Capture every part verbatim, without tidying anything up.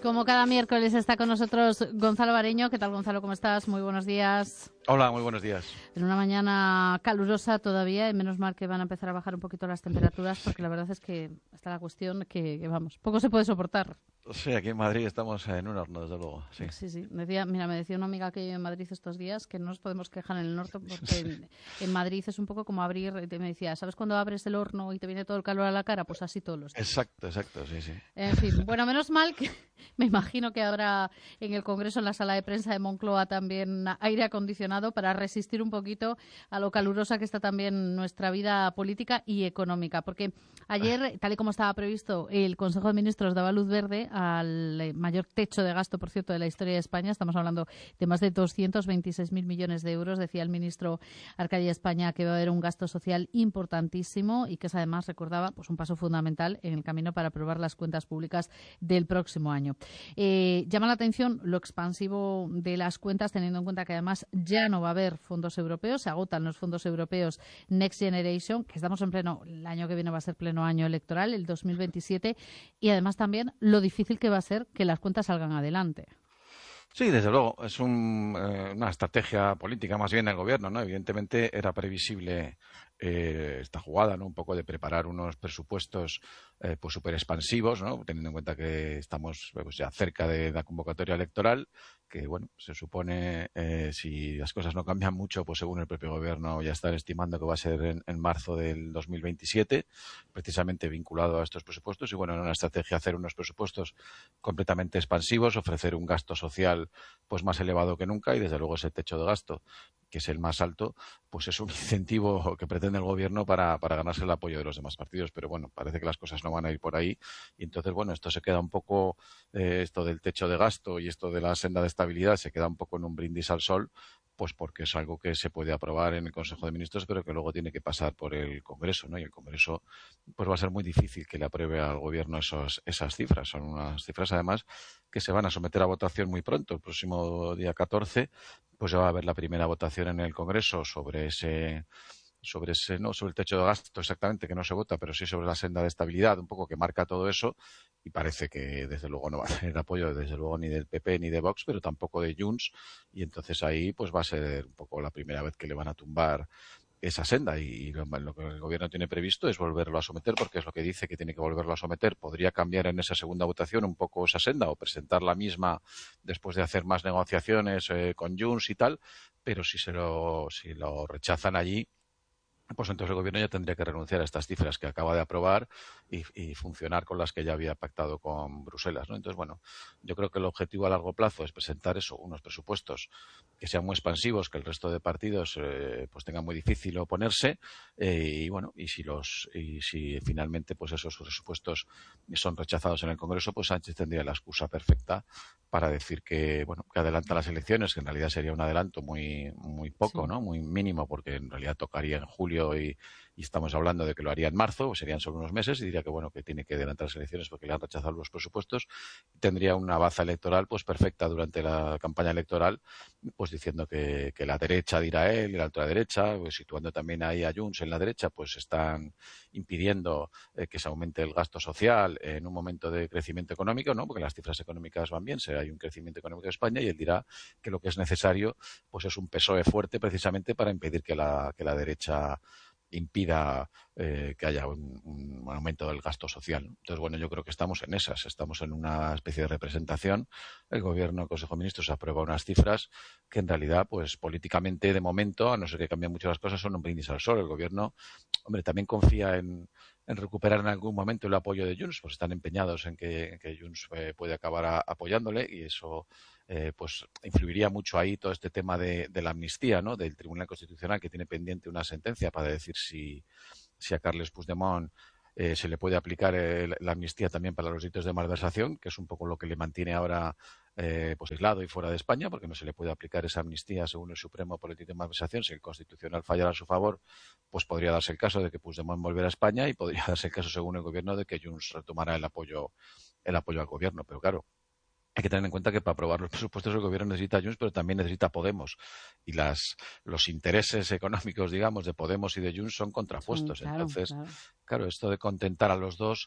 Como cada miércoles está con nosotros Gonzalo Bareño. ¿Qué tal, Gonzalo? ¿Cómo estás? Muy buenos días. Hola, muy buenos días. En una mañana calurosa todavía, y menos mal que van a empezar a bajar un poquito las temperaturas, porque la verdad es que está la cuestión que, que vamos, poco se puede soportar. Sí, aquí en Madrid estamos en un horno, desde luego. Sí, sí, sí. Decía, mira, me decía una amiga que vive en Madrid estos días que no nos podemos quejar en el norte porque en, en Madrid es un poco como abrir, me decía, ¿sabes cuando abres el horno y te viene todo el calor a la cara? Pues así todos los días. Exacto, exacto, sí, sí. En fin, bueno, menos mal que me imagino que habrá en el Congreso, en la sala de prensa de Moncloa, también aire acondicionado para resistir un poquito a lo calurosa que está también nuestra vida política y económica. Porque ayer, tal y como estaba previsto, el Consejo de Ministros daba luz verde al mayor techo de gasto, por cierto, de la historia de España. Estamos hablando de más de doscientos veintiséis mil millones de euros. Decía el ministro Arcadia España que va a haber un gasto social importantísimo y que es, además, recordaba, pues un paso fundamental en el camino para aprobar las cuentas públicas del próximo año. Eh, llama la atención lo expansivo de las cuentas, teniendo en cuenta que además ya no va a haber fondos europeos, se agotan los fondos europeos Next Generation, que estamos en pleno, el año que viene va a ser pleno año electoral, el dos mil veintisiete, y además también lo difícil que va a ser que las cuentas salgan adelante. Sí, desde luego, es un, eh, una estrategia política más bien del gobierno, ¿no? Evidentemente era previsible eh, esta jugada, ¿no? Un poco de preparar unos presupuestos eh, pues súper expansivos, ¿no? Teniendo en cuenta que estamos pues, ya cerca de la convocatoria electoral, que, bueno, se supone, eh, si las cosas no cambian mucho, pues según el propio gobierno ya están estimando que va a ser en, en marzo del dos mil veintisiete, precisamente vinculado a estos presupuestos. Y, bueno, era una estrategia hacer unos presupuestos completamente expansivos, ofrecer un gasto social pues más elevado que nunca, y desde luego ese techo de gasto, que es el más alto, pues es un incentivo que pretende el gobierno para, para ganarse el apoyo de los demás partidos. Pero bueno, parece que las cosas no van a ir por ahí, y entonces, bueno, esto se queda un poco, eh, esto del techo de gasto y esto de la senda de estabilidad se queda un poco en un brindis al sol, pues porque es algo que se puede aprobar en el Consejo de Ministros, pero que luego tiene que pasar por el Congreso, ¿no? Y el Congreso pues va a ser muy difícil que le apruebe al gobierno esos, esas cifras. Son unas cifras, además, que se van a someter a votación muy pronto. El próximo día catorce, pues ya va a haber la primera votación en el Congreso sobre ese sobre ese, no sobre el techo de gasto exactamente, que no se vota, pero sí sobre la senda de estabilidad, un poco que marca todo eso, y parece que desde luego no va a tener apoyo desde luego ni del P P ni de Vox, pero tampoco de Junts, y entonces ahí pues va a ser un poco la primera vez que le van a tumbar esa senda, y lo, lo que el gobierno tiene previsto es volverlo a someter, porque es lo que dice, que tiene que volverlo a someter. Podría cambiar en esa segunda votación un poco esa senda o presentar la misma después de hacer más negociaciones eh, con Junts y tal, pero si se lo, si lo rechazan allí, pues entonces el gobierno ya tendría que renunciar a estas cifras que acaba de aprobar y, y funcionar con las que ya había pactado con Bruselas, ¿no? Entonces, bueno, yo creo que el objetivo a largo plazo es presentar eso, unos presupuestos que sean muy expansivos, que el resto de partidos eh, pues tengan muy difícil oponerse, eh, y bueno, y si los y si finalmente pues esos presupuestos son rechazados en el Congreso, pues Sánchez tendría la excusa perfecta para decir que, bueno, que adelanta las elecciones, que en realidad sería un adelanto muy muy poco, Sí. ¿no? Muy mínimo, porque en realidad tocaría en julio y, y estamos hablando de que lo haría en marzo, pues serían solo unos meses, y diría que, bueno, que tiene que adelantar las elecciones porque le han rechazado los presupuestos. Tendría una baza electoral pues perfecta durante la campaña electoral, pues diciendo que, que la derecha, dirá él, y la ultraderecha, pues situando también ahí a Junts en la derecha, pues están impidiendo eh, que se aumente el gasto social en un momento de crecimiento económico, ¿no? Porque las cifras económicas van bien, se hay un crecimiento económico de España, y él dirá que lo que es necesario pues es un P S O E fuerte, precisamente para impedir que la, que la derecha impida eh, que haya un, un aumento del gasto social. Entonces, bueno, yo creo que estamos en esas, estamos en una especie de representación. El gobierno, el Consejo de Ministros, aprueba unas cifras que en realidad, pues políticamente, de momento, a no ser que cambien mucho las cosas, son un brindis al sol. El gobierno, hombre, también confía en, en recuperar en algún momento el apoyo de Junts, pues están empeñados en que, en que Junts eh, puede acabar a, apoyándole, y eso eh, pues influiría mucho ahí todo este tema de, de la amnistía, ¿no? Del Tribunal Constitucional, que tiene pendiente una sentencia para decir si, si a Carles Puigdemont eh, se le puede aplicar eh, la amnistía también para los delitos de malversación, que es un poco lo que le mantiene ahora eh, pues aislado y fuera de España, porque no se le puede aplicar esa amnistía según el Supremo por el delito de malversación. Si el Constitucional fallara a su favor, pues podría darse el caso de que Puigdemont volviera a España, y podría darse el caso, según el gobierno, de que Junts retomara el apoyo, el apoyo al gobierno. Pero claro, hay que tener en cuenta que para aprobar los presupuestos el gobierno necesita a Junts, pero también necesita a Podemos. Y las, los intereses económicos, digamos, de Podemos y de Junts son contrapuestos. Son, claro, Entonces, claro. claro, esto de contentar a los dos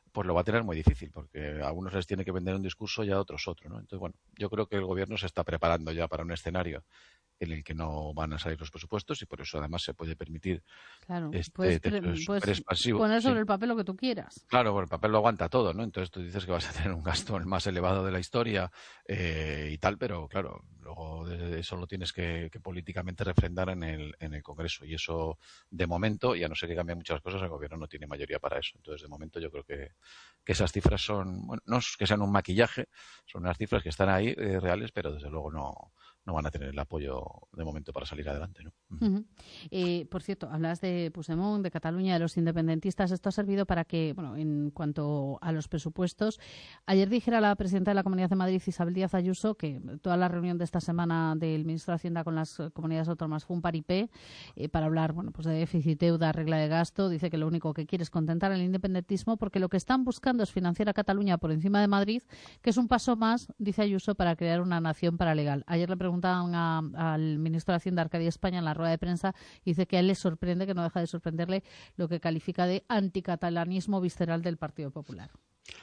pues lo va a tener muy difícil, porque a unos les tiene que vender un discurso y a otros otro, ¿no? Entonces, bueno, yo creo que el gobierno se está preparando ya para un escenario en el que no van a salir los presupuestos y por eso además se puede permitir Claro, este puedes, pre- techo súper puedes expansivo. poner Sí. sobre el papel lo que tú quieras. Claro, bueno, el papel lo aguanta todo, ¿no? Entonces tú dices que vas a tener un gasto el más elevado de la historia eh, y tal, pero claro, luego de eso lo tienes que, que políticamente refrendar en el, en el Congreso. Y eso, de momento, y a no ser que cambien muchas cosas, el Gobierno no tiene mayoría para eso. Entonces, de momento, yo creo que, que esas cifras son, bueno, no es que sean un maquillaje, son unas cifras que están ahí eh, reales, pero desde luego no, no van a tener el apoyo de momento para salir adelante, ¿no? Ujú. Eh, por cierto, hablas de Puigdemont, de Cataluña, de los independentistas. Esto ha servido para que, bueno, en cuanto a los presupuestos, ayer dijera la presidenta de la Comunidad de Madrid, Isabel Díaz Ayuso, que toda la reunión de esta semana del ministro de Hacienda con las comunidades autónomas fue un paripé eh, para hablar, bueno, pues de déficit, deuda, regla de gasto. Dice que lo único que quiere es contentar el independentismo porque lo que están buscando es financiar a Cataluña por encima de Madrid, que es un paso más, dice Ayuso, para crear una nación paralegal. Ayer le preguntaban a, al ministro de Hacienda, Arcadio España, en la rueda de prensa, y dice que a él le sorprende, que no deja de sorprenderle, lo que califica de anticatalanismo visceral del Partido Popular.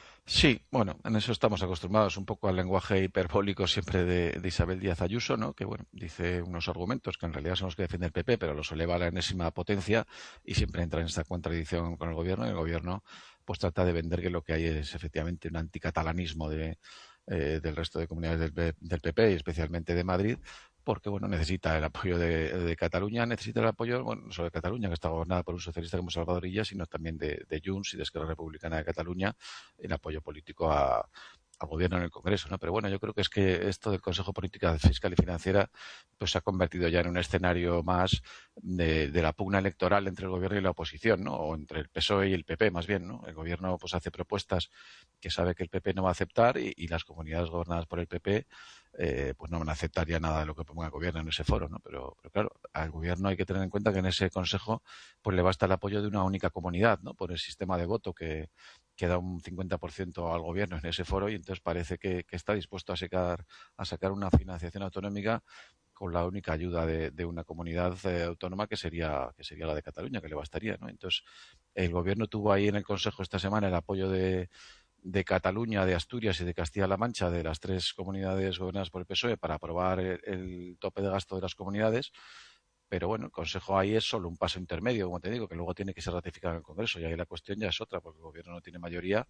Sí, bueno, en eso estamos acostumbrados un poco al lenguaje hiperbólico siempre de, de Isabel Díaz Ayuso, ¿no? Que, bueno, dice unos argumentos que en realidad son los que defiende el P P, pero los eleva a la enésima potencia y siempre entra en esta contradicción con el gobierno. Y el gobierno pues trata de vender que lo que hay es efectivamente un anticatalanismo de, eh, del resto de comunidades del, del P P y especialmente de Madrid, porque bueno, necesita el apoyo de, de Cataluña, necesita el apoyo, bueno, no solo de Cataluña, que está gobernada por un socialista como Salvador Illa, sino también de, de Junts y de Esquerra Republicana de Cataluña, el apoyo político a, al gobierno en el Congreso, ¿no? Pero bueno, yo creo que es que esto del Consejo Política Fiscal y Financiera pues se ha convertido ya en un escenario más de, de la pugna electoral entre el gobierno y la oposición, ¿no? O entre el P S O E y el P P, más bien, ¿no? El gobierno pues hace propuestas que sabe que el P P no va a aceptar y, y las comunidades gobernadas por el P P eh, pues no van a aceptar ya nada de lo que ponga el gobierno en ese foro, ¿no? Pero, pero claro, al gobierno hay que tener en cuenta que en ese consejo pues le basta el apoyo de una única comunidad, ¿no? Por el sistema de voto que, que da un cincuenta por ciento al gobierno en ese foro y entonces parece que, que está dispuesto a sacar, a sacar una financiación autonómica con la única ayuda de, de una comunidad eh, autónoma que sería que sería la de Cataluña, que le bastaría, ¿no? Entonces, el gobierno tuvo ahí en el Consejo esta semana el apoyo de de Cataluña, de Asturias y de Castilla-La Mancha, de las tres comunidades gobernadas por el P S O E, para aprobar el, el tope de gasto de las comunidades. Pero bueno, el Consejo ahí es solo un paso intermedio, como te digo, que luego tiene que ser ratificado en el Congreso. Y ahí la cuestión ya es otra, porque el Gobierno no tiene mayoría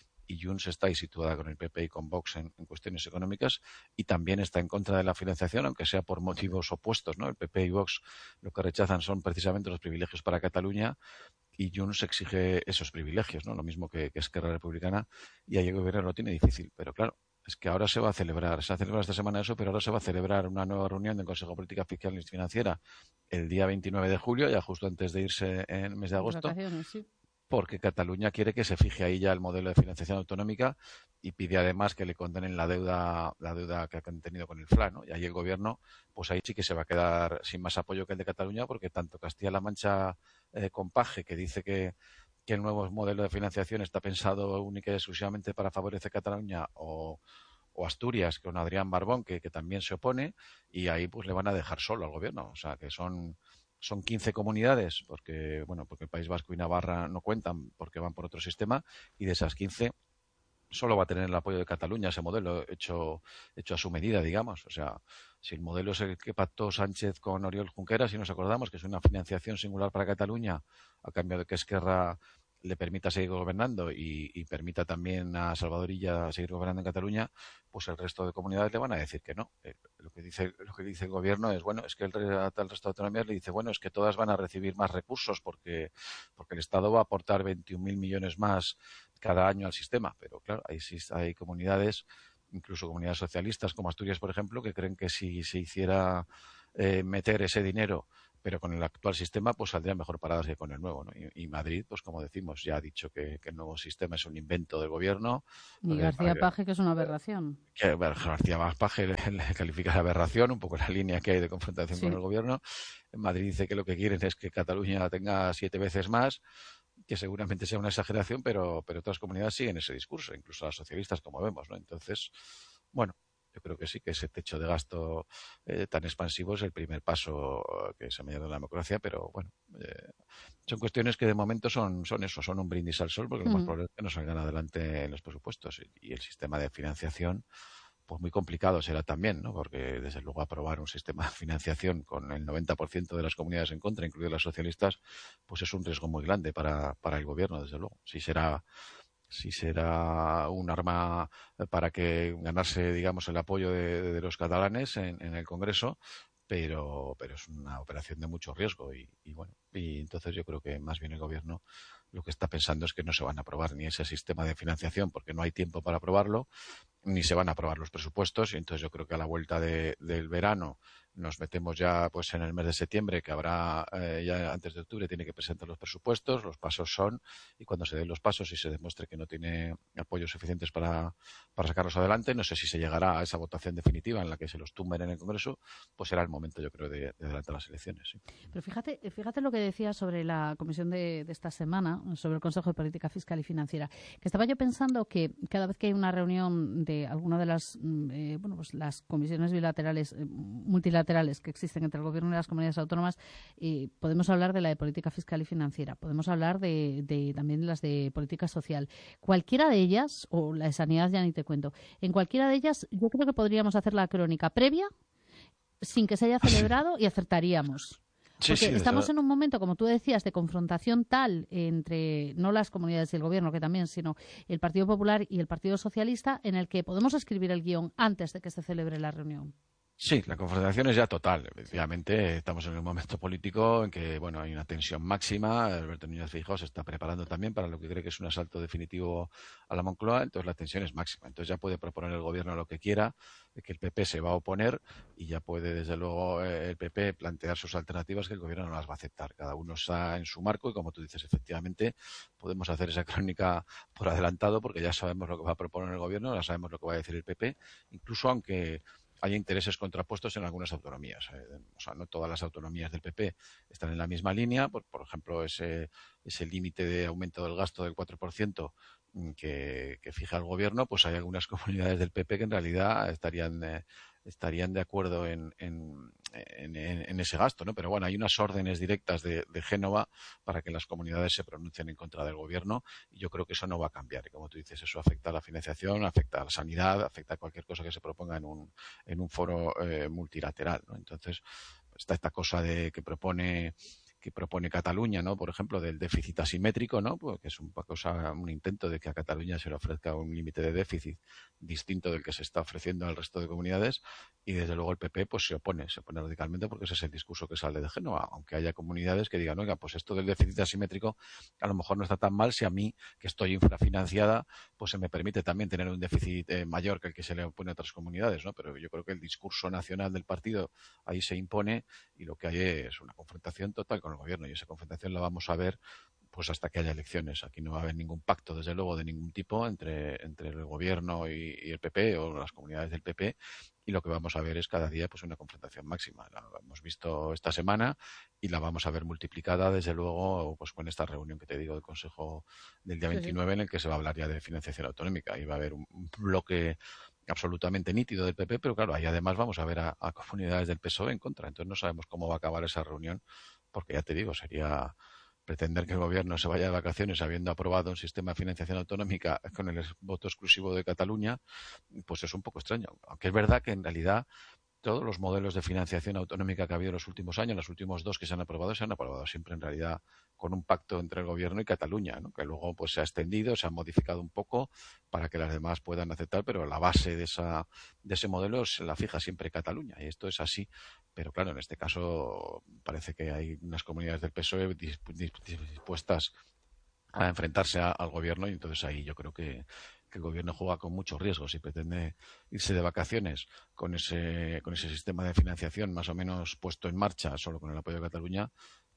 y Junts está ahí situada con el P P y con Vox en, en cuestiones económicas y también está en contra de la financiación, aunque sea por motivos opuestos, ¿no? El P P y Vox lo que rechazan son precisamente los privilegios para Cataluña y Junts exige esos privilegios, ¿no? Lo mismo que, que Esquerra Republicana, y ahí el Gobierno lo tiene difícil. Pero claro, es que ahora se va a celebrar, se ha celebrado esta semana eso, pero ahora se va a celebrar una nueva reunión del Consejo de Política Fiscal y Financiera el día veintinueve de julio, ya justo antes de irse en el mes de De agosto, vacaciones, sí. porque Cataluña quiere que se fije ahí ya el modelo de financiación autonómica y pide además que le condenen la deuda la deuda que han tenido con el F L A, ¿no? Y ahí el gobierno, pues ahí sí que se va a quedar sin más apoyo que el de Cataluña, porque tanto Castilla-La Mancha eh, con Paje, que dice que, que el nuevo modelo de financiación está pensado única y exclusivamente para favorecer Cataluña, o o Asturias con Adrián Barbón, que, que también se opone, y ahí pues le van a dejar solo al gobierno. O sea, que son son quince comunidades, porque bueno, porque el País Vasco y Navarra no cuentan porque van por otro sistema, y de esas quince solo va a tener el apoyo de Cataluña ese modelo hecho hecho a su medida, digamos. O sea, si el modelo es el que pactó Sánchez con Oriol Junqueras, si nos acordamos, que es una financiación singular para Cataluña, a cambio de que Esquerra le permita seguir gobernando y, y permita también a Salvador Illa seguir gobernando en Cataluña, pues el resto de comunidades le van a decir que no. Eh, lo que dice lo que dice el gobierno es, bueno, es que el, el resto de autonomías le dice, bueno, es que todas van a recibir más recursos porque, porque el Estado va a aportar veintiún mil millones más cada año al sistema. Pero claro, hay, hay comunidades, incluso comunidades socialistas como Asturias, por ejemplo, que creen que si se hiciera eh, meter ese dinero pero con el actual sistema pues saldrían mejor paradas que con el nuevo, ¿no? Y, y Madrid, pues como decimos, ya ha dicho que, que el nuevo sistema es un invento del gobierno. Y García Paje, que es una aberración. Que bueno, García Paje le, le califica de aberración, un poco la línea que hay de confrontación sí. con el gobierno. En Madrid dice que lo que quieren es que Cataluña tenga siete veces más, que seguramente sea una exageración, pero, pero otras comunidades siguen ese discurso, incluso las socialistas, como vemos, ¿no? Entonces, bueno, yo creo que sí, que ese techo de gasto eh, tan expansivo es el primer paso que se me dio en la democracia, pero bueno, eh, son cuestiones que de momento son, son eso, son un brindis al sol, porque lo más Mm. probable es que no salgan adelante en los presupuestos y, y el sistema de financiación pues muy complicado será también, ¿no? Porque desde luego aprobar un sistema de financiación con el noventa por ciento de las comunidades en contra, incluidas las socialistas, pues es un riesgo muy grande para, para el gobierno, desde luego. Si será, si será un arma para que ganarse, digamos, el apoyo de, de los catalanes en, en el Congreso, pero, pero es una operación de mucho riesgo y, y bueno, y entonces yo creo que más bien el gobierno lo que está pensando es que no se van a aprobar ni ese sistema de financiación porque no hay tiempo para aprobarlo, ni se van a aprobar los presupuestos y entonces yo creo que a la vuelta de, del verano nos metemos ya pues en el mes de septiembre, que habrá eh, ya antes de octubre tiene que presentar los presupuestos, los pasos son, y cuando se den los pasos y se demuestre que no tiene apoyos suficientes para, para sacarlos adelante, no sé si se llegará a esa votación definitiva en la que se los tumben en el Congreso, pues será el momento yo creo de, de adelantar las elecciones. ¿Sí? Pero fíjate, fíjate lo que decía sobre la comisión de, de esta semana, sobre el Consejo de Política Fiscal y Financiera, que estaba yo pensando que cada vez que hay una reunión de alguna de las, eh, bueno, pues las comisiones bilaterales, eh, multilaterales, que existen entre el Gobierno y las comunidades autónomas, eh, podemos hablar de la de política fiscal y financiera, podemos hablar de, de también de las de política social. Cualquiera de ellas, o la de sanidad ya ni te cuento, en cualquiera de ellas yo creo que podríamos hacer la crónica previa sin que se haya celebrado y acertaríamos. Sí, Porque sí, estamos desde... en un momento, como tú decías, de confrontación tal entre no las comunidades y el gobierno, que también, sino el Partido Popular y el Partido Socialista, en el que podemos escribir el guión antes de que se celebre la reunión. Sí, la confrontación es ya total. Efectivamente, estamos en un momento político en que, bueno, hay una tensión máxima. Alberto Núñez Feijóo se está preparando también para lo que cree que es un asalto definitivo a la Moncloa, entonces la tensión es máxima. Entonces ya puede proponer el gobierno lo que quiera, que el P P se va a oponer y ya puede, desde luego, el P P plantear sus alternativas que el gobierno no las va a aceptar. Cada uno está en su marco y, como tú dices, efectivamente, podemos hacer esa crónica por adelantado porque ya sabemos lo que va a proponer el gobierno, ya sabemos lo que va a decir el P P, incluso aunque hay intereses contrapuestos en algunas autonomías. Eh, o sea, no todas las autonomías del P P están en la misma línea. Por, por ejemplo, ese, ese límite de aumento del gasto del cuatro por ciento que, que fija el gobierno, pues hay algunas comunidades del P P que en realidad estarían... Eh, estarían de acuerdo en, en, en, en ese gasto, ¿no? Pero bueno, hay unas órdenes directas de, de Génova para que las comunidades se pronuncien en contra del gobierno y yo creo que eso no va a cambiar. Y como tú dices, eso afecta a la financiación, afecta a la sanidad, afecta a cualquier cosa que se proponga en un, en un foro eh, multilateral, ¿no? Entonces, está esta cosa de que propone que propone Cataluña, ¿no? Por ejemplo, del déficit asimétrico, ¿no? Pues que es un, cosa, un intento de que a Cataluña se le ofrezca un límite de déficit distinto del que se está ofreciendo al resto de comunidades y desde luego el P P pues se opone, se opone radicalmente porque ese es el discurso que sale de Génova, aunque haya comunidades que digan, oiga, pues esto del déficit asimétrico a lo mejor no está tan mal si a mí, que estoy infrafinanciada, pues se me permite también tener un déficit eh, mayor que el que se le opone a otras comunidades, ¿no? Pero yo creo que el discurso nacional del partido ahí se impone y lo que hay es una confrontación total con el gobierno y esa confrontación la vamos a ver pues hasta que haya elecciones. Aquí no va a haber ningún pacto, desde luego, de ningún tipo entre, entre el gobierno y, y el P P o las comunidades del P P y lo que vamos a ver es cada día pues una confrontación máxima. La hemos visto esta semana y la vamos a ver multiplicada, desde luego, pues con esta reunión que te digo del Consejo del día veintinueve, sí, sí. en el que se va a hablar ya de financiación autonómica y va a haber un, un bloque absolutamente nítido del P P, pero claro, ahí además vamos a ver a, a comunidades del P S O E en contra. Entonces no sabemos cómo va a acabar esa reunión, porque ya te digo, sería pretender que el gobierno se vaya de vacaciones habiendo aprobado un sistema de financiación autonómica con el voto exclusivo de Cataluña, pues es un poco extraño. Aunque es verdad que en realidad todos los modelos de financiación autonómica que ha habido en los últimos años, los últimos dos que se han aprobado, se han aprobado siempre en realidad con un pacto entre el gobierno y Cataluña, ¿no? Que luego pues se ha extendido, se ha modificado un poco para que las demás puedan aceptar, pero la base de esa de ese modelo se la fija siempre Cataluña y esto es así. Pero claro, en este caso parece que hay unas comunidades del P S O E dispuestas a enfrentarse a, al gobierno y entonces ahí yo creo que que el gobierno juega con muchos riesgos y pretende irse de vacaciones con ese con ese sistema de financiación más o menos puesto en marcha solo con el apoyo de Cataluña,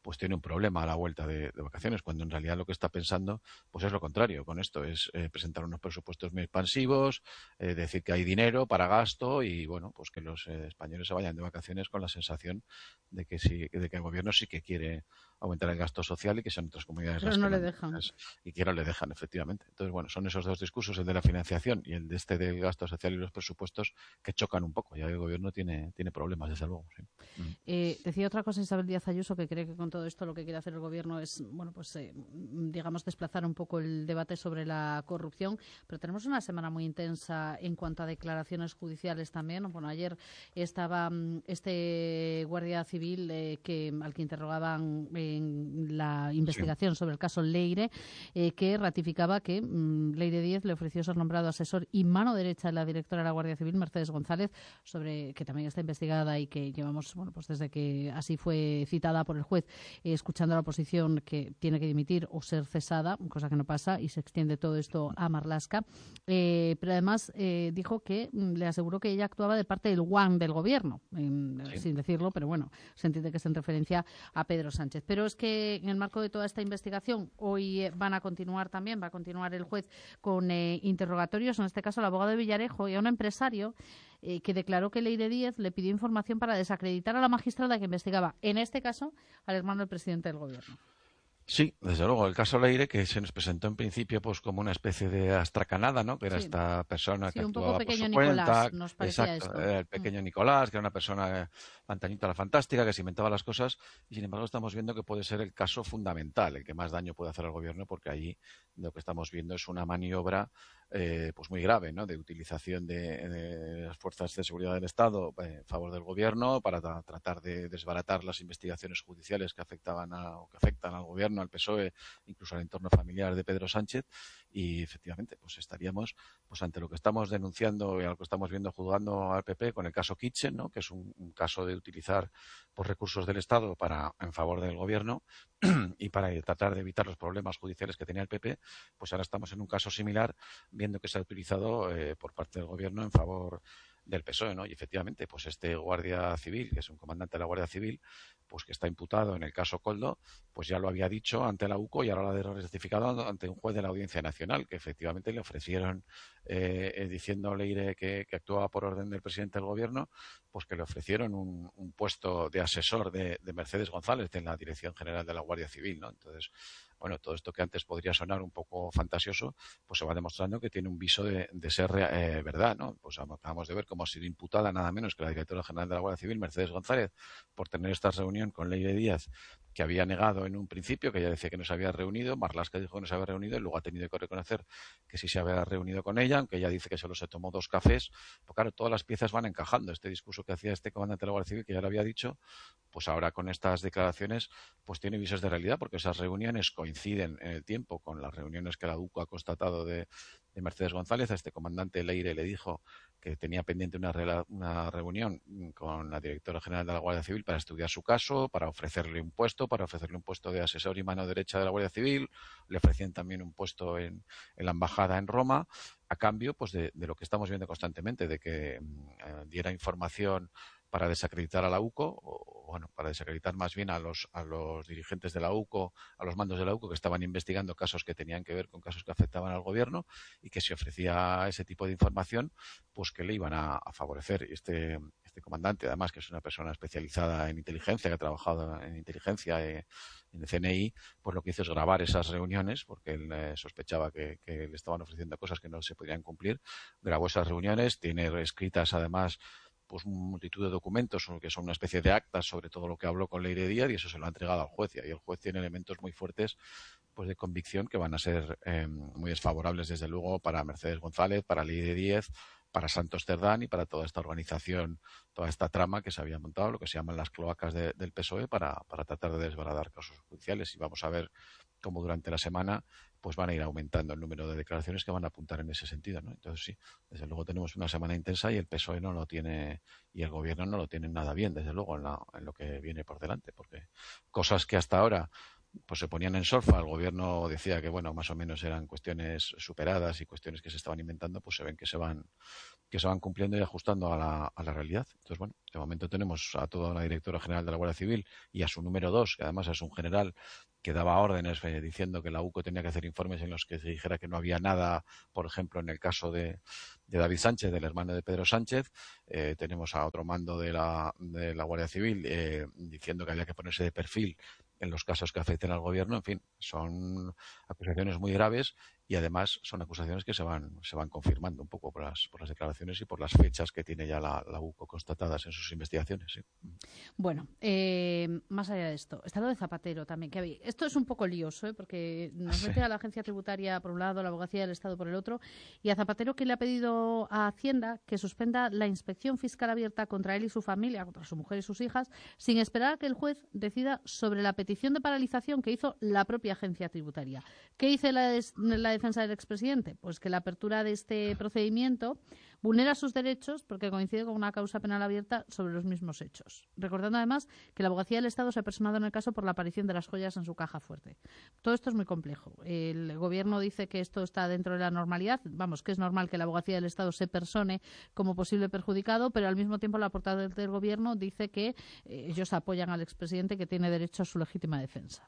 pues tiene un problema a la vuelta de, de vacaciones, cuando en realidad lo que está pensando pues es lo contrario. Con esto es eh, presentar unos presupuestos muy expansivos, eh, decir que hay dinero para gasto y bueno, pues que los eh, españoles se vayan de vacaciones con la sensación de que sí, de que el gobierno sí que quiere aumentar el gasto social y que son otras comunidades Pero las no que le no dejan. y que no le dejan, efectivamente. Entonces, bueno, son esos dos discursos, el de la financiación y el de este del gasto social y los presupuestos, que chocan un poco. Ya el gobierno tiene, tiene problemas, desde luego. Sí. Mm. Eh, decía otra cosa Isabel Díaz Ayuso, que cree que con todo esto lo que quiere hacer el gobierno es, bueno, pues eh, digamos, desplazar un poco el debate sobre la corrupción. Pero tenemos una semana muy intensa en cuanto a declaraciones judiciales también. Bueno, ayer estaba mm, este guardia civil eh, que al que interrogaban en la investigación sí. sobre el caso Leire, eh, que ratificaba que mm, Leire Díez le ofreció ser nombrado asesor y mano derecha de la directora de la Guardia Civil, Mercedes González, sobre que también está investigada y que llevamos, bueno, pues desde que así fue citada por el juez, eh, escuchando a la oposición que tiene que dimitir o ser cesada, cosa que no pasa, y se extiende todo esto a Marlaska. Eh, pero además eh, dijo que mm, le aseguró que ella actuaba de parte del guan del gobierno, en, sí. sin decirlo, pero bueno, se entiende que es en referencia a Pedro Sánchez. Pero es que en el marco de toda esta investigación, hoy eh, van a continuar también, va a continuar el juez con eh, interrogatorios, en este caso al abogado de Villarejo y a un empresario eh, que declaró que Leire Díez le pidió información para desacreditar a la magistrada que investigaba, en este caso, al hermano del presidente del gobierno. Sí, desde luego. El caso Leire, que se nos presentó en principio pues como una especie de astracanada, ¿no? Que era sí. esta persona sí, que un actuaba poco por su Nicolás, cuenta. Nos parecía Exacto, esto. Era el pequeño mm. Nicolás, que era una persona pantanita la fantástica, que se inventaba las cosas. Y sin embargo estamos viendo que puede ser el caso fundamental, el que más daño puede hacer al gobierno, porque allí lo que estamos viendo es una maniobra eh, pues muy grave, ¿no? De utilización de, de las fuerzas de seguridad del Estado en favor del gobierno para tra tratar de desbaratar las investigaciones judiciales que afectaban a, o que afectan al gobierno, al P S O E, incluso al entorno familiar de Pedro Sánchez, y efectivamente pues estaríamos pues ante lo que estamos denunciando y a lo que estamos viendo juzgando al P P con el caso Kitchen, ¿no? Que es un, un caso de utilizar pues, recursos del Estado para en favor del gobierno y para tratar de evitar los problemas judiciales que tenía el P P, pues ahora estamos en un caso similar, viendo que se ha utilizado eh, por parte del gobierno en favor del P S O E, ¿no? Y efectivamente, pues este guardia civil, que es un comandante de la Guardia Civil, pues que está imputado en el caso Coldo, pues ya lo había dicho ante la U C O y ahora lo ha ratificado ante un juez de la Audiencia Nacional, que efectivamente le ofrecieron, eh, diciendo Leire que, que actuaba por orden del presidente del gobierno, pues que le ofrecieron un, un puesto de asesor de, de Mercedes González en la Dirección General de la Guardia Civil, ¿no? Entonces, bueno, todo esto que antes podría sonar un poco fantasioso, pues se va demostrando que tiene un viso de, de ser eh, verdad, ¿no? Pues acabamos de ver cómo ha sido imputada nada menos que la directora general de la Guardia Civil, Mercedes González, por tener esta reunión con Leire Díaz, que había negado en un principio, que ella decía que no se había reunido, Marlaska dijo que no se había reunido y luego ha tenido que reconocer que sí se había reunido con ella, aunque ella dice que solo se tomó dos cafés. Pues claro, todas las piezas van encajando. Este discurso que hacía este comandante de la Guardia Civil, que ya lo había dicho, pues ahora con estas declaraciones pues tiene visos de realidad, porque esas reuniones coinciden en el tiempo con las reuniones que la U C O ha constatado de, de Mercedes González. A este comandante Leire le dijo que tenía pendiente una, una reunión con la directora general de la Guardia Civil para estudiar su caso, para ofrecerle un puesto, para ofrecerle un puesto de asesor y mano derecha de la Guardia Civil. Le ofrecían también un puesto en, en la embajada en Roma, a cambio pues de, de lo que estamos viendo constantemente, de que eh, diera información para desacreditar a la U C O, o bueno, para desacreditar más bien a los, a los dirigentes de la U C O, a los mandos de la U C O que estaban investigando casos que tenían que ver con casos que afectaban al gobierno, y que si ofrecía ese tipo de información, pues que le iban a, a favorecer. Y este, este comandante, además, que es una persona especializada en inteligencia, que ha trabajado en inteligencia eh, en el C N I, pues lo que hizo es grabar esas reuniones, porque él eh, sospechaba que, que le estaban ofreciendo cosas que no se podían cumplir. Grabó esas reuniones, tiene escritas además pues multitud de documentos que son una especie de actas sobre todo lo que habló con Leire Díaz, y eso se lo ha entregado al juez, y ahí el juez tiene elementos muy fuertes pues de convicción que van a ser eh, muy desfavorables desde luego para Mercedes González, para Leire Díaz, para Santos Cerdán y para toda esta organización, toda esta trama que se había montado, lo que se llaman las cloacas de, del P S O E, para, para tratar de desbaratar casos judiciales. Y vamos a ver cómo durante la semana pues van a ir aumentando el número de declaraciones que van a apuntar en ese sentido, ¿no? Entonces sí, desde luego tenemos una semana intensa y el P S O E no lo tiene, y el gobierno no lo tiene nada bien, desde luego, en, la, en lo que viene por delante, porque cosas que hasta ahora pues se ponían en solfa. El gobierno decía que, bueno, más o menos eran cuestiones superadas y cuestiones que se estaban inventando, pues se ven que se van que se van cumpliendo y ajustando a la, a la realidad. Entonces, bueno, de momento tenemos a toda la directora general de la Guardia Civil y a su número dos, que además es un general que daba órdenes eh, diciendo que la U C O tenía que hacer informes en los que se dijera que no había nada, por ejemplo, en el caso de, de David Sánchez, del hermano de Pedro Sánchez. Eh, tenemos a otro mando de la, de la Guardia Civil eh, diciendo que había que ponerse de perfil en los casos que afecten al gobierno. En fin, son acusaciones muy graves y además son acusaciones que se van se van confirmando un poco por las, por las declaraciones y por las fechas que tiene ya la, la U C O constatadas en sus investigaciones. ¿Sí? Bueno, eh, más allá de esto, está lo de Zapatero también. Que había, esto es un poco lioso, ¿eh? Porque nos Sí. mete a la agencia tributaria por un lado, la abogacía del Estado por el otro, y a Zapatero que le ha pedido a Hacienda que suspenda la inspección fiscal abierta contra él y su familia, contra su mujer y sus hijas, sin esperar a que el juez decida sobre la petición de paralización que hizo la propia agencia tributaria. ¿Qué dice la, des, la defensa del expresidente? Pues que la apertura de este procedimiento vulnera sus derechos porque coincide con una causa penal abierta sobre los mismos hechos. Recordando además que la abogacía del Estado se ha personado en el caso por la aparición de las joyas en su caja fuerte. Todo esto es muy complejo. El gobierno dice que esto está dentro de la normalidad. Vamos, que es normal que la abogacía del Estado se persone como posible perjudicado, pero al mismo tiempo la portavoz del gobierno dice que eh, ellos apoyan al expresidente, que tiene derecho a su legítima defensa.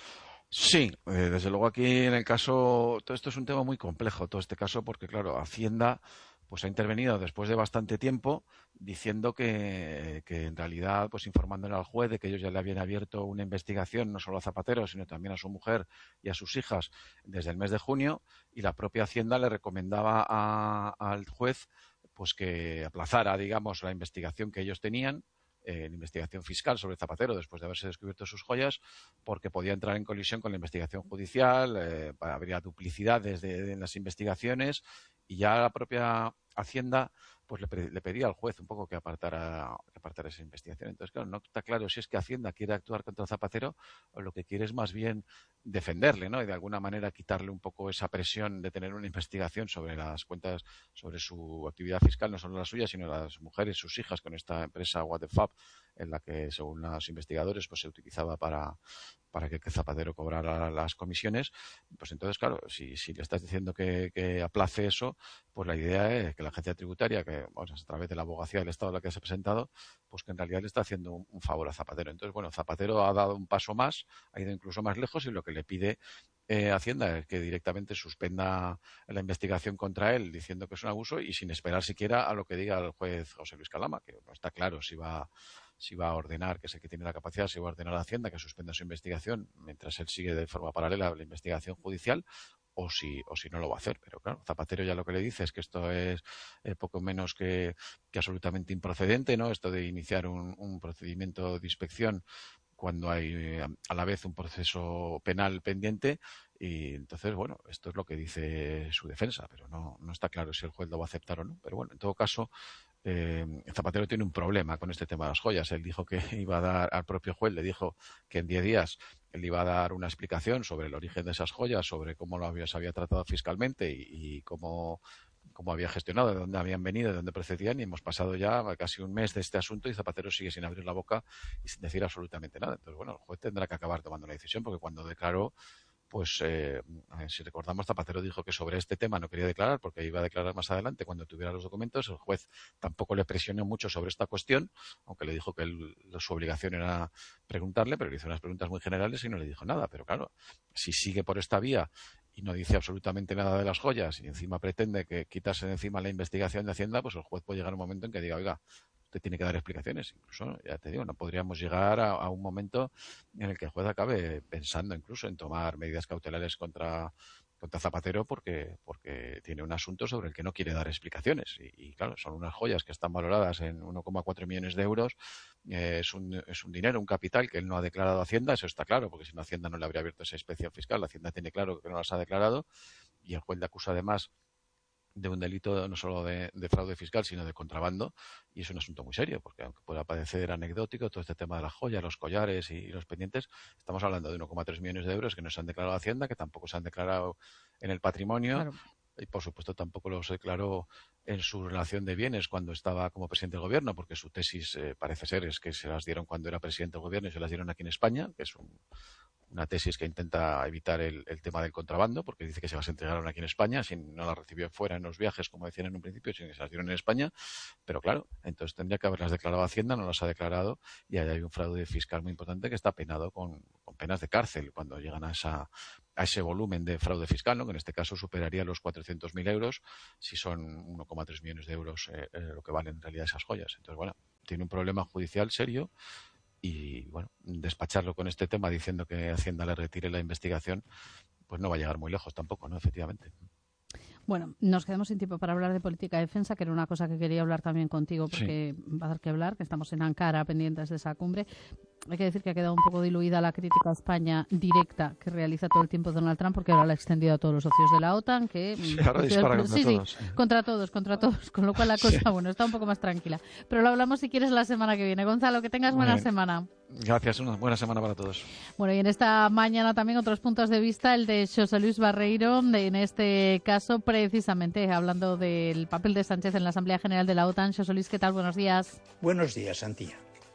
Sí, eh, desde luego aquí en el caso, todo esto es un tema muy complejo, todo este caso, porque claro, Hacienda pues ha intervenido después de bastante tiempo diciendo que, que en realidad, pues informándole al juez de que ellos ya le habían abierto una investigación no solo a Zapatero, sino también a su mujer y a sus hijas desde el mes de junio, y la propia Hacienda le recomendaba a, al juez pues que aplazara, digamos, la investigación que ellos tenían, en investigación fiscal sobre Zapatero después de haberse descubierto sus joyas, porque podía entrar en colisión con la investigación judicial, eh, habría duplicidades de, de, en las investigaciones, y ya la propia Hacienda pues le, le pedía al juez un poco que apartara, que apartara esa investigación. Entonces, claro, no está claro si es que Hacienda quiere actuar contra Zapatero o lo que quiere es más bien defenderle, ¿no? Y de alguna manera quitarle un poco esa presión de tener una investigación sobre las cuentas, sobre su actividad fiscal, no solo la suya, sino las mujeres, sus hijas, con esta empresa What the Fab, en la que, según los investigadores, pues se utilizaba para, para que Zapatero cobrara las comisiones. Pues entonces, claro, si, si le estás diciendo que, que aplace eso, pues la idea es que la agencia tributaria, que bueno, a través de la abogacía del Estado a la que se ha presentado, pues que en realidad le está haciendo un, un favor a Zapatero. Entonces, bueno, Zapatero ha dado un paso más, ha ido incluso más lejos, y lo que le pide eh, Hacienda es que directamente suspenda la investigación contra él, diciendo que es un abuso y sin esperar siquiera a lo que diga el juez José Luis Calama, que no está claro si va si va a ordenar, que es el que tiene la capacidad, si va a ordenar a Hacienda que suspenda su investigación mientras él sigue de forma paralela la investigación judicial, o si, o si no lo va a hacer. Pero claro, Zapatero ya lo que le dice es que esto es eh, poco menos que, que absolutamente improcedente, ¿no? Esto de iniciar un, un procedimiento de inspección cuando hay eh, a la vez un proceso penal pendiente, y entonces, bueno, esto es lo que dice su defensa, pero no, no está claro si el juez lo va a aceptar o no. Pero bueno, en todo caso, Eh, Zapatero tiene un problema con este tema de las joyas. Él dijo que iba a dar, al propio juez le dijo que en diez días él iba a dar una explicación sobre el origen de esas joyas, sobre cómo lo había, se había tratado fiscalmente y, y cómo, cómo había gestionado, de dónde habían venido, de dónde procedían, y hemos pasado ya casi un mes de este asunto y Zapatero sigue sin abrir la boca y sin decir absolutamente nada. Entonces, bueno, el juez tendrá que acabar tomando una decisión, porque cuando declaró, pues eh, si recordamos, Zapatero dijo que sobre este tema no quería declarar porque iba a declarar más adelante cuando tuviera los documentos. El juez tampoco le presionó mucho sobre esta cuestión, aunque le dijo que él, su obligación era preguntarle, pero le hizo unas preguntas muy generales y no le dijo nada. Pero claro, si sigue por esta vía y no dice absolutamente nada de las joyas y encima pretende que quitarse de encima la investigación de Hacienda, pues el juez puede llegar a un momento en que diga, oiga, usted tiene que dar explicaciones. Incluso, ya te digo, no podríamos llegar a, a un momento en el que el juez acabe pensando incluso en tomar medidas cautelares contra, contra Zapatero porque, porque tiene un asunto sobre el que no quiere dar explicaciones. Y, y claro, son unas joyas que están valoradas en uno coma cuatro millones de euros. Eh, es, un, es un dinero, un capital que él no ha declarado a Hacienda. Eso está claro, porque si no, Hacienda no le habría abierto esa inspección fiscal. La Hacienda tiene claro que no las ha declarado, y el juez le acusa además de un delito no solo de, de fraude fiscal, sino de contrabando, y es un asunto muy serio, porque aunque pueda parecer anecdótico todo este tema de las joyas, los collares y, y los pendientes, estamos hablando de uno coma tres millones de euros que no se han declarado a Hacienda, que tampoco se han declarado en el patrimonio, Claro. y por supuesto tampoco los declaró en su relación de bienes cuando estaba como presidente del gobierno, porque su tesis eh, parece ser es que se las dieron cuando era presidente del gobierno y se las dieron aquí en España, que es un una tesis que intenta evitar el, el tema del contrabando, porque dice que se las entregaron aquí en España, si no las recibió fuera en los viajes, como decían en un principio, sino que se las dieron en España. Pero claro, entonces tendría que haberlas declarado Hacienda, no las ha declarado, y ahí hay un fraude fiscal muy importante que está penado con, con penas de cárcel cuando llegan a esa a ese volumen de fraude fiscal, ¿no? Que en este caso superaría los cuatrocientos mil euros, si son uno coma tres millones de euros eh, eh, lo que valen en realidad esas joyas. Entonces, bueno, tiene un problema judicial serio y, bueno, despacharlo con este tema diciendo que Hacienda le retire la investigación, pues no va a llegar muy lejos tampoco, ¿no? Efectivamente. Bueno, nos quedamos sin tiempo para hablar de política de defensa, que era una cosa que quería hablar también contigo, porque sí. Va a dar que hablar, que estamos en Ankara pendientes de esa cumbre. Hay que decir que ha quedado un poco diluida la crítica a España directa que realiza todo el tiempo Donald Trump, porque ahora la ha extendido a todos los socios de la OTAN, que sí, ahora dispara contra sí, todos. Sí, contra todos, contra todos, con lo cual la cosa, sí. bueno, está un poco más tranquila. Pero lo hablamos si quieres la semana que viene. Gonzalo, que tengas buena semana. Gracias, una buena semana para todos. Bueno, y en esta mañana también otros puntos de vista, el de José Luis Barreiro, en este caso precisamente hablando del papel de Sánchez en la Asamblea General de la OTAN. José Luis, ¿qué tal? Buenos días. Buenos días, Antía.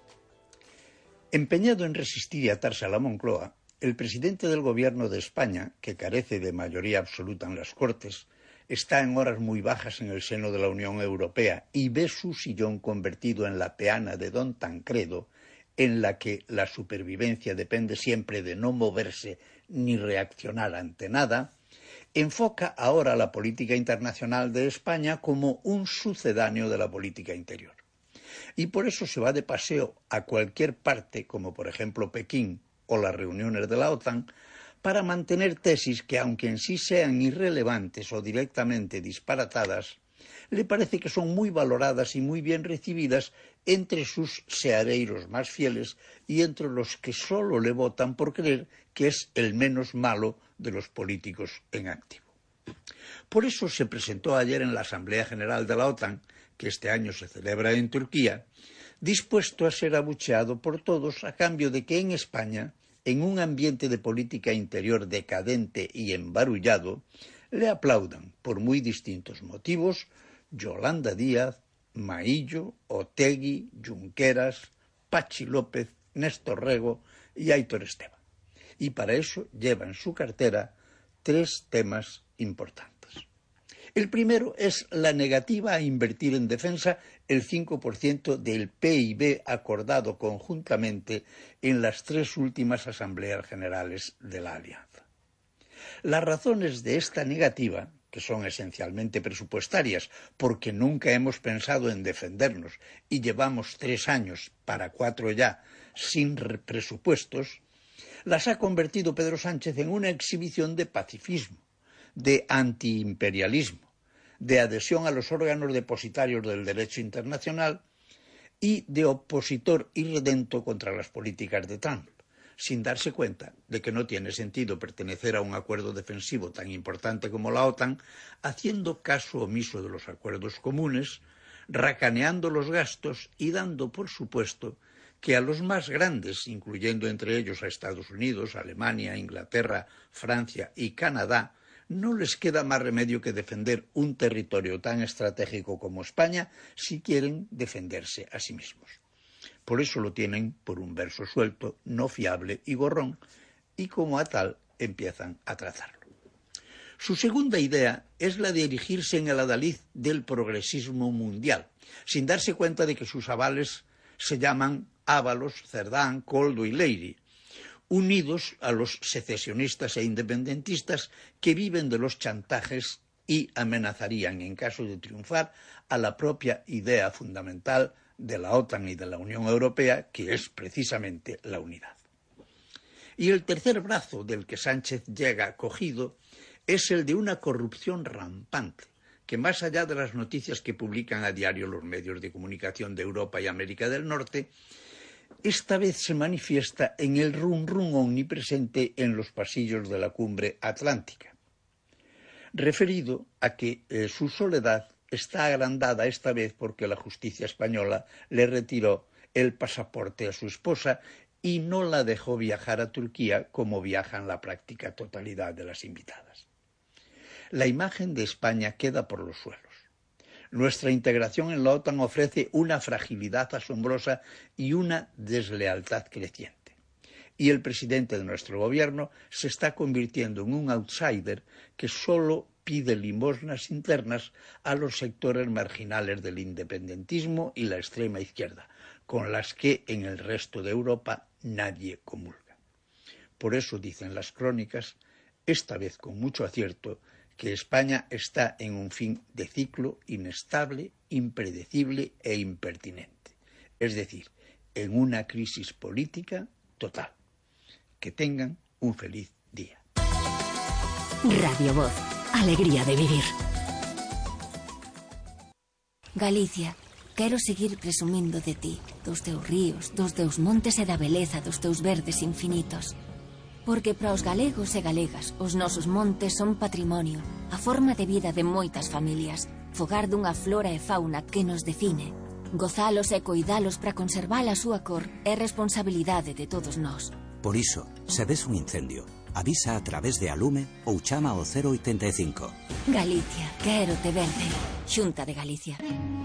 Empeñado en resistir y atarse a la Moncloa, el presidente del Gobierno de España, que carece de mayoría absoluta en las Cortes, está en horas muy bajas en el seno de la Unión Europea y ve su sillón convertido en la peana de Don Tancredo, en la que la supervivencia depende siempre de no moverse ni reaccionar ante nada, enfoca ahora la política internacional de España como un sucedáneo de la política interior. Y por eso se va de paseo a cualquier parte, como por ejemplo Pekín o las reuniones de la OTAN, para mantener tesis que, aunque en sí sean irrelevantes o directamente disparatadas, le parece que son muy valoradas y muy bien recibidas entre sus seareiros más fieles y entre los que solo le votan por creer que es el menos malo de los políticos en activo. Por eso se presentó ayer en la Asamblea General de la OTAN, que este año se celebra en Turquía, dispuesto a ser abucheado por todos a cambio de que en España, en un ambiente de política interior decadente y embarullado, le aplaudan, por muy distintos motivos, Yolanda Díaz, Maillo, Otegi, Junqueras, Pachi López, Néstor Rego y Aitor Esteban. Y para eso lleva en su cartera tres temas importantes. El primero es la negativa a invertir en defensa el cinco por ciento del P I B acordado conjuntamente en las tres últimas asambleas generales de la Alianza. Las razones de esta negativa, que son esencialmente presupuestarias, porque nunca hemos pensado en defendernos y llevamos tres años, para cuatro ya, sin presupuestos, las ha convertido Pedro Sánchez en una exhibición de pacifismo, de antiimperialismo, de adhesión a los órganos depositarios del derecho internacional y de opositor irredento contra las políticas de Trump, sin darse cuenta de que no tiene sentido pertenecer a un acuerdo defensivo tan importante como la OTAN, haciendo caso omiso de los acuerdos comunes, racaneando los gastos y dando por supuesto que a los más grandes, incluyendo entre ellos a Estados Unidos, Alemania, Inglaterra, Francia y Canadá, no les queda más remedio que defender un territorio tan estratégico como España si quieren defenderse a sí mismos. Por eso lo tienen por un verso suelto, no fiable y gorrón, y como a tal empiezan a trazarlo. Su segunda idea es la de erigirse en el adalid del progresismo mundial, sin darse cuenta de que sus avales se llaman Ábalos, Cerdán, Koldo y Leiri, unidos a los secesionistas e independentistas que viven de los chantajes y amenazarían, en caso de triunfar, a la propia idea fundamental de la OTAN y de la Unión Europea, que es precisamente la unidad. Y el tercer brazo del que Sánchez llega cogido es el de una corrupción rampante, que más allá de las noticias que publican a diario los medios de comunicación de Europa y América del Norte, esta vez se manifiesta en el rum rum omnipresente en los pasillos de la cumbre atlántica, referido a que eh, su soledad está agrandada esta vez porque la justicia española le retiró el pasaporte a su esposa y no la dejó viajar a Turquía como viajan la práctica totalidad de las invitadas. La imagen de España queda por los suelos. Nuestra integración en la OTAN ofrece una fragilidad asombrosa y una deslealtad creciente. Y el presidente de nuestro gobierno se está convirtiendo en un outsider que solo pide limosnas internas a los sectores marginales del independentismo y la extrema izquierda, con las que en el resto de Europa nadie comulga. Por eso dicen las crónicas, esta vez con mucho acierto, que España está en un fin de ciclo inestable, impredecible e impertinente, es decir, en una crisis política total. Que tengan un feliz día. Radio Voz, alegría de vivir. Galicia, quero seguir presumindo de ti, dos teus ríos, dos teus montes e da beleza dos teus verdes infinitos. Porque para os galegos e galegas, os nosos montes son patrimonio, a forma de vida de moitas familias, fogar dunha flora e fauna que nos define. Gozalos e coidalos para conservar a súa cor é responsabilidade de todos nós. Por iso, se ves un incendio, avisa a través de Alume ou chama ao cero oitenta e cinco. Galicia, quero te verde. Xunta de Galicia.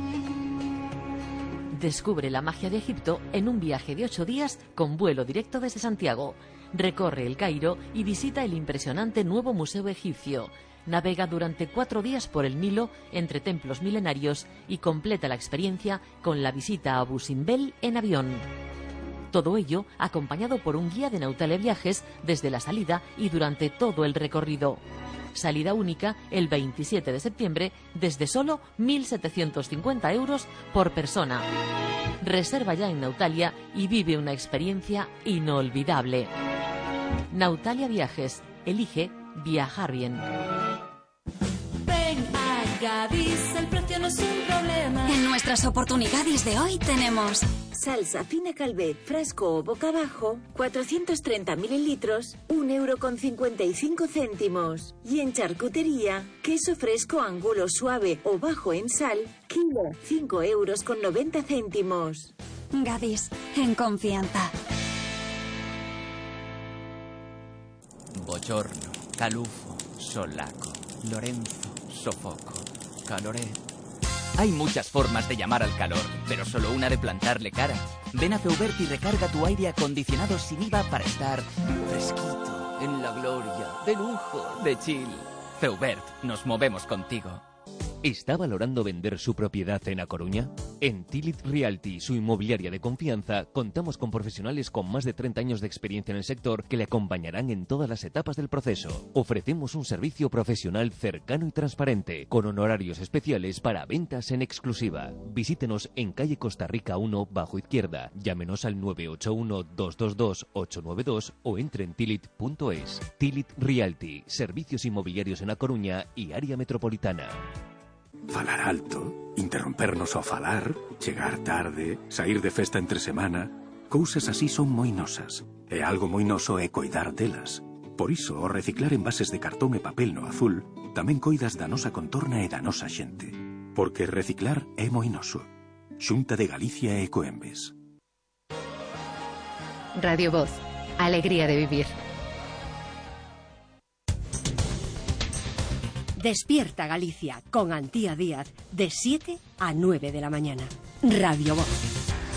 Descubre la magia de Egipto en un viaje de ocho días con vuelo directo desde Santiago. Recorre el Cairo y visita el impresionante nuevo Museo Egipcio. Navega durante cuatro días por el Nilo entre templos milenarios y completa la experiencia con la visita a Abu Simbel en avión. Todo ello acompañado por un guía de Nautalia Viajes desde la salida y durante todo el recorrido. Salida única el veintisiete de septiembre desde solo mil setecientos cincuenta euros por persona. Reserva ya en Nautalia y vive una experiencia inolvidable. Nautalia Viajes. Elige viajar bien. Ven a Gadis, el precio no es un problema. En nuestras oportunidades de hoy tenemos salsa fina Calvet, fresco o boca abajo, cuatrocientos treinta mililitros, un euro con cincuenta y cinco céntimos. Y en charcutería, queso fresco angulo suave o bajo en sal, kilo, cinco euros con noventa céntimos. Gadis, en confianza. Bochorno, calufo, solaco, Lorenzo, sofoco, caloré. Hay muchas formas de llamar al calor, pero solo una de plantarle cara. Ven a Feubert y recarga tu aire acondicionado sin I V A para estar fresquito, en la gloria, de lujo, de chill. Feubert, nos movemos contigo. ¿Está valorando vender su propiedad en A Coruña? En Tilit Realty, su inmobiliaria de confianza, contamos con profesionales con más de treinta años de experiencia en el sector que le acompañarán en todas las etapas del proceso. Ofrecemos un servicio profesional cercano y transparente, con honorarios especiales para ventas en exclusiva. Visítenos en calle Costa Rica uno, bajo izquierda. Llámenos al nueve ocho uno, dos dos dos, ocho nueve dos o entre en tilit punto es. Tilit Realty, servicios inmobiliarios en A Coruña y área metropolitana. Falar alto, interrompernos ao falar, chegar tarde, sair de festa entre semana, cousas así son moi nosas. E algo moi noso é coidar delas. Por iso, ao reciclar envases de cartón e papel no azul, tamén coidas da nosa contorna e da nosa xente. Porque reciclar é moi noso. Xunta de Galicia e Ecoembes. Radio Voz, alegría de vivir. Despierta Galicia con Antía Díaz de siete a nueve de la mañana. Radio Voz.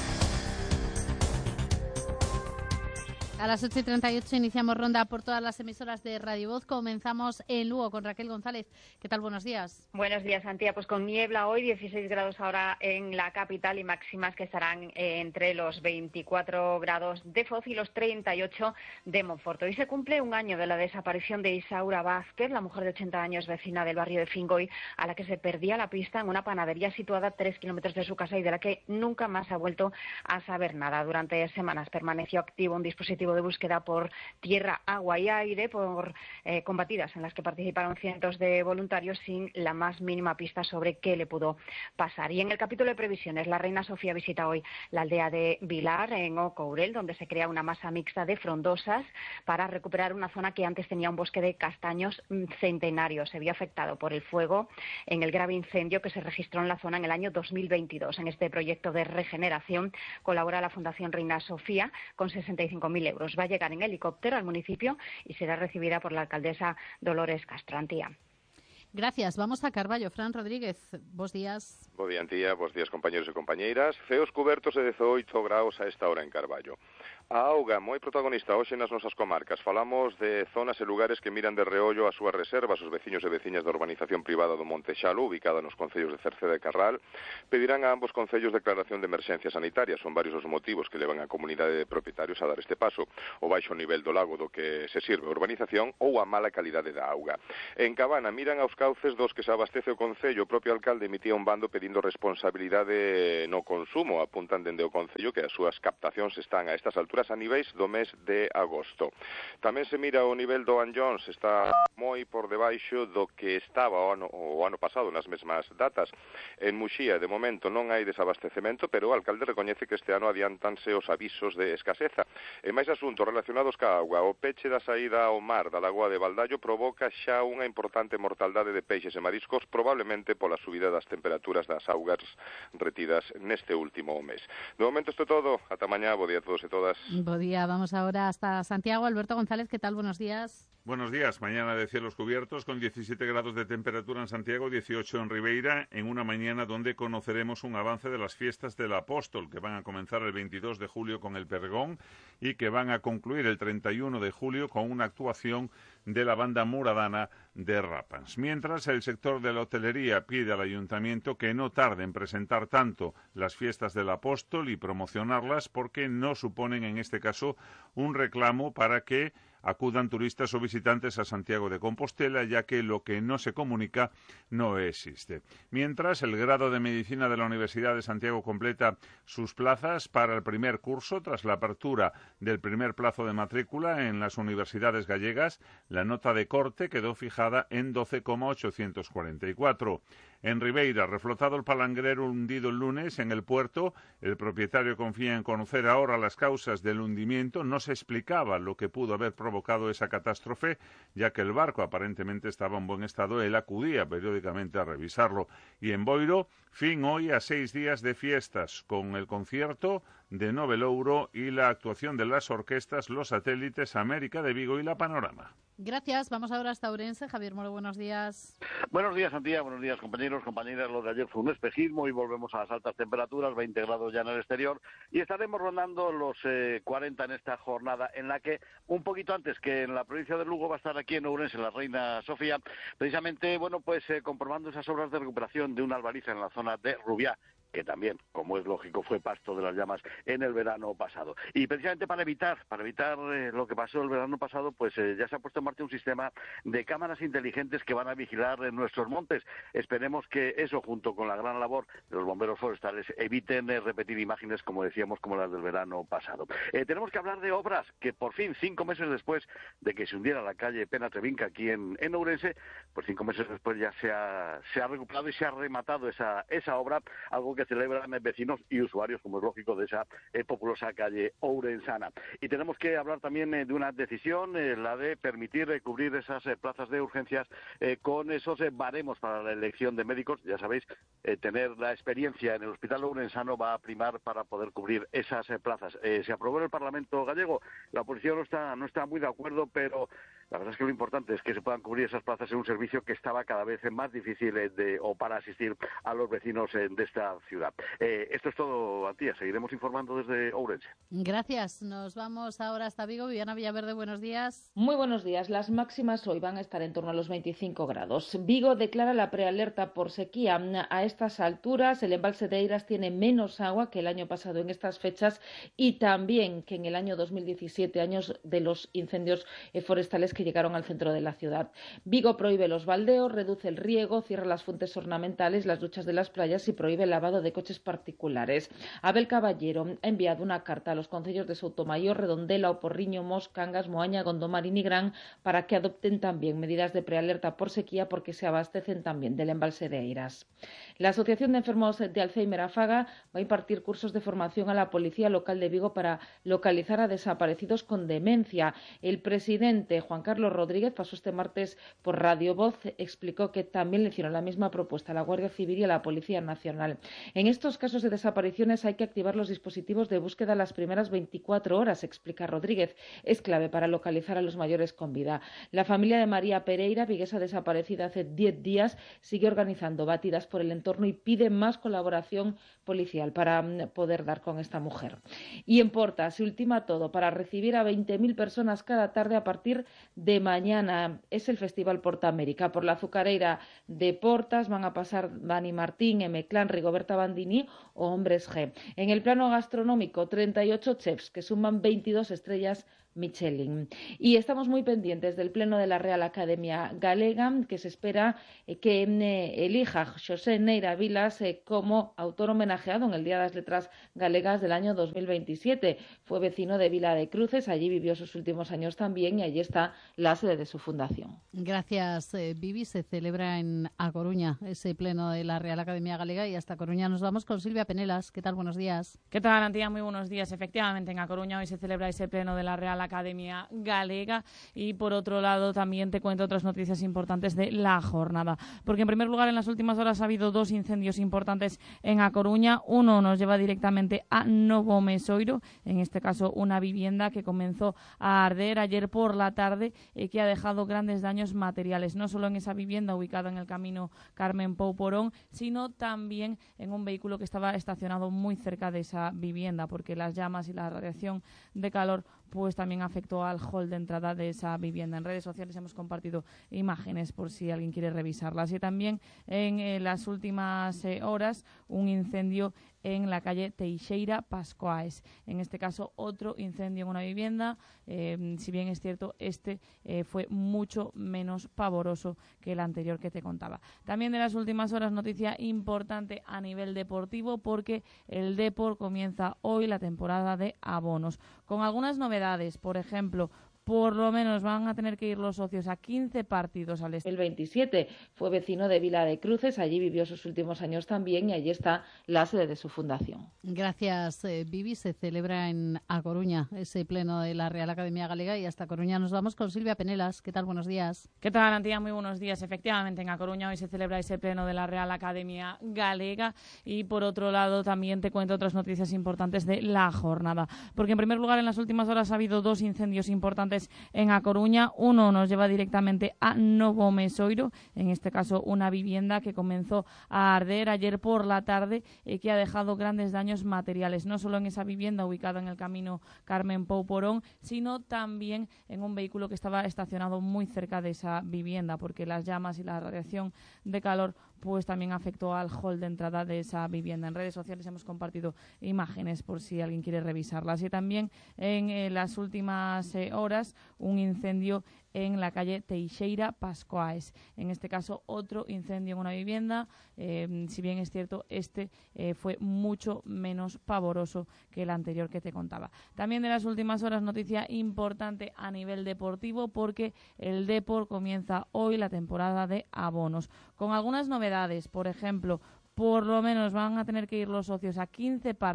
A las ocho y treinta y ocho iniciamos ronda por todas las emisoras de Radio Voz. Comenzamos en Lugo con Raquel González. ¿Qué tal? Buenos días. Buenos días, Antía. Pues con niebla hoy, dieciséis grados ahora en la capital y máximas que estarán eh, entre los veinticuatro grados de Foz y los treinta y ocho de Monforte. Hoy se cumple un año de la desaparición de Isaura Vázquez, la mujer de ochenta años vecina del barrio de Fingoy, a la que se perdía la pista en una panadería situada a tres kilómetros de su casa y de la que nunca más ha vuelto a saber nada. Durante semanas permaneció activo un dispositivo de búsqueda por tierra, agua y aire por eh, combatidas en las que participaron cientos de voluntarios sin la más mínima pista sobre qué le pudo pasar. Y en el capítulo de previsiones, la reina Sofía visita hoy la aldea de Vilar, en Ocourel, donde se crea una masa mixta de frondosas para recuperar una zona que antes tenía un bosque de castaños centenarios. Se vio afectado por el fuego en el grave incendio que se registró en la zona en el año dos mil veintidós. En este proyecto de regeneración colabora la Fundación Reina Sofía con sesenta y cinco mil euros. Va a llegar en helicóptero al municipio y será recibida por la alcaldesa Dolores Castro. Antía. Gracias. Vamos a Carballo. Fran Rodríguez, bos días. Bo día, Antía. Bos días, compañeros e compañeiras. Ceos cubertos e dezoito graus a esta hora en Carballo. A auga, moi protagonista hoxe nas nosas comarcas. Falamos de zonas e lugares que miran de reollo as súas reservas. Os veciños e veciñas da urbanización privada do Monte Xalo, ubicada nos concellos de Cerceda e Carral, pedirán a ambos concellos declaración de emerxencia sanitaria. Son varios os motivos que levan a comunidade de propietarios a dar este paso. O baixo nivel do lago do que se sirve a urbanización ou a mala calidade da auga. En Cabana miran aos cauces dos que se abastece o concello. O propio alcalde emitía un bando pedindo responsabilidade no consumo. Apuntan dende o concello que as súas captacións están a estas alturas a niveis do mes de agosto. Tamén se mira o nivel do Anllóns, está moi por debaixo do que estaba o ano, o ano pasado nas mesmas datas. En Muxía, de momento, non hai desabastecemento, pero o alcalde recoñece que este ano adiantanse os avisos de escaseza. E máis asuntos relacionados ca auga. O peche da saída ao mar da lagoa de Baldallo provoca xa unha importante mortaldade de peixes e mariscos, probablemente pola subida das temperaturas das augas retidas neste último mes. De momento isto é todo. Ata mañá, bo día a todos e todas. Buen día, vamos ahora hasta Santiago. Alberto González, ¿qué tal? Buenos días. Buenos días. Mañana de cielos cubiertos con diecisiete grados de temperatura en Santiago, dieciocho en Ribeira, en una mañana donde conoceremos un avance de las fiestas del Apóstol, que van a comenzar el veintidós de julio con el pregón y que van a concluir el treinta y uno de julio con una actuación de la banda muradana de Rapans. Mientras, el sector de la hotelería pide al ayuntamiento que no tarde en presentar tanto las fiestas del Apóstol y promocionarlas porque no suponen en este caso un reclamo para que acudan turistas o visitantes a Santiago de Compostela, ya que lo que no se comunica no existe. Mientras, el grado de Medicina de la Universidad de Santiago completa sus plazas para el primer curso tras la apertura del primer plazo de matrícula en las universidades gallegas. La nota de corte quedó fijada en doce coma ochocientos cuarenta y cuatro. En Ribeira, reflotado el palangrero hundido el lunes en el puerto, el propietario confía en conocer ahora las causas del hundimiento. No se explicaba lo que pudo haber provocado esa catástrofe, ya que el barco aparentemente estaba en buen estado. Él acudía periódicamente a revisarlo. Y en Boiro, fin hoy a seis días de fiestas, con el concierto de Novelouro y la actuación de las orquestas Los Satélites, América de Vigo y La Panorama. Gracias. Vamos ahora hasta Ourense. Javier Moro, buenos días. Buenos días, Antía. Buenos días, compañeros, compañeras. Lo de ayer fue un espejismo y volvemos a las altas temperaturas, veinte grados ya en el exterior, y estaremos rondando los eh, cuarenta en esta jornada en la que, un poquito antes que en la provincia de Lugo, va a estar aquí en Ourense la Reina Sofía, precisamente, bueno, pues eh, comprobando esas obras de recuperación de una albariza en la zona de Rubiá, que también, como es lógico, fue pasto de las llamas en el verano pasado. Y precisamente para evitar para evitar eh, lo que pasó el verano pasado, pues eh, ya se ha puesto en marcha un sistema de cámaras inteligentes que van a vigilar en nuestros montes. Esperemos que eso, junto con la gran labor de los bomberos forestales, eviten eh, repetir imágenes, como decíamos, como las del verano pasado. Eh, tenemos que hablar de obras que, por fin, cinco meses después de que se hundiera la calle Pena Trevinca aquí en, en Ourense, pues cinco meses después ya se ha, se ha recuperado y se ha rematado esa, esa obra, algo que que celebran vecinos y usuarios, como es lógico, de esa eh, populosa calle ourensana. Y tenemos que hablar también eh, de una decisión, eh, la de permitir eh, cubrir esas eh, plazas de urgencias eh, con esos eh, baremos para la elección de médicos. Ya sabéis, eh, tener la experiencia en el hospital ourensano va a primar para poder cubrir esas eh, plazas. Eh, se aprobó en el Parlamento gallego, la oposición no está, no está muy de acuerdo, pero la verdad es que lo importante es que se puedan cubrir esas plazas en un servicio que estaba cada vez más difícil eh, de, o para asistir a los vecinos eh, de esta ciudad. Eh, esto es todo, Antía. Seguiremos informando desde Ourense. Gracias. Nos vamos ahora hasta Vigo. Viviana Villaverde, buenos días. Muy buenos días. Las máximas hoy van a estar en torno a los veinticinco grados. Vigo declara la prealerta por sequía. A estas alturas, el embalse de Eiras tiene menos agua que el año pasado en estas fechas y también que en el año dos mil diecisiete, años de los incendios forestales que llegaron al centro de la ciudad. Vigo prohíbe los baldeos, reduce el riego, cierra las fuentes ornamentales, las duchas de las playas y prohíbe el lavado de coches particulares. Abel Caballero ha enviado una carta a los concellos de Soutomayor, Redondela, Oporriño, Mos, Cangas, Moaña, Gondomar y Nigrán para que adopten también medidas de prealerta por sequía porque se abastecen también del embalse de Eiras. La Asociación de Enfermos de Alzheimer AFAGA va a impartir cursos de formación a la Policía Local de Vigo para localizar a desaparecidos con demencia. El presidente Juan Carlos Carlos Rodríguez pasó este martes por Radio Voz, explicó que también le hicieron la misma propuesta a la Guardia Civil y a la Policía Nacional. En estos casos de desapariciones hay que activar los dispositivos de búsqueda las primeras veinticuatro horas, explica Rodríguez. Es clave para localizar a los mayores con vida. La familia de María Pereira, viguesa desaparecida hace diez días, sigue organizando batidas por el entorno y pide más colaboración policial para poder dar con esta mujer. Y en Porta se ultima todo para recibir a veinte mil personas cada tarde a partir de mañana. Es el Festival Porta América. Por la azucareira de Portas van a pasar Dani Martín, M. Clan, Rigoberta Bandini o Hombres G. En el plano gastronómico, treinta y ocho chefs que suman veintidós estrellas Michelin. Y estamos muy pendientes del pleno de la Real Academia Galega, que se espera eh, que eh, elija José Neira Vilas eh, como autor homenajeado en el Día de las Letras Galegas del año dos mil veintisiete. Fue vecino de Vila de Cruces, allí vivió sus últimos años también y allí está la sede de su fundación. Gracias, eh, Vivi. Se celebra en A Coruña ese pleno de la Real Academia Galega y hasta Coruña nos vamos con Silvia Penelas. ¿Qué tal? Buenos días. ¿Qué tal, Antía? Muy buenos días. Efectivamente, en A Coruña hoy se celebra ese pleno de la Real Academia Galega y por otro lado también te cuento otras noticias importantes de la jornada, porque en primer lugar en las últimas horas ha habido dos incendios importantes en A Coruña. Uno nos lleva directamente a Novo Mesoiro, en este caso una vivienda que comenzó a arder ayer por la tarde y que ha dejado grandes daños materiales, no solo en esa vivienda ubicada en el camino Carmen Pou Porón, sino también en un vehículo que estaba estacionado muy cerca de esa vivienda, porque las llamas y la radiación de calor pues también afectó al hall de entrada de esa vivienda. En redes sociales hemos compartido imágenes por si alguien quiere revisarlas. Y también en eh, las últimas eh, horas un incendio en la calle Teixeira Pascoaes. En este caso, otro incendio en una vivienda. Eh, si bien es cierto, este eh, fue mucho menos pavoroso que el anterior que te contaba. También de las últimas horas, noticia importante a nivel deportivo, porque el Depor comienza hoy la temporada de abonos, con algunas novedades. Por ejemplo, por lo menos van a tener que ir los socios a quince partidos al el veintisiete. Fue vecino de Vila de Cruces, allí vivió sus últimos años también y allí está la sede de su fundación. Gracias, eh, Vivi. Se celebra en A Coruña ese pleno de la Real Academia Galega y hasta Coruña nos vamos con Silvia Penelas. ¿Qué tal? Buenos días. ¿Qué tal, Antía? Muy buenos días. Efectivamente, en A Coruña hoy se celebra ese pleno de la Real Academia Galega y por otro lado también te cuento otras noticias importantes de la jornada, porque en primer lugar en las últimas horas ha habido dos incendios importantes en A Coruña. Uno nos lleva directamente a Novo Mesoiro, en este caso una vivienda que comenzó a arder ayer por la tarde y que ha dejado grandes daños materiales, no solo en esa vivienda ubicada en el camino Carmen Pou Porón, sino también en un vehículo que estaba estacionado muy cerca de esa vivienda, porque las llamas y la radiación de calor pues también afectó al hall de entrada de esa vivienda. En redes sociales hemos compartido imágenes por si alguien quiere revisarlas. Y también en eh, las últimas eh, horas un incendio en la calle Teixeira Pascoaes. En este caso, otro incendio en una vivienda. Eh, si bien es cierto, este eh, fue mucho menos pavoroso que el anterior que te contaba. También de las últimas horas, noticia importante a nivel deportivo, porque el Depor comienza hoy la temporada de abonos, con algunas novedades. Por ejemplo, por lo menos van a tener que ir los socios a quince partidos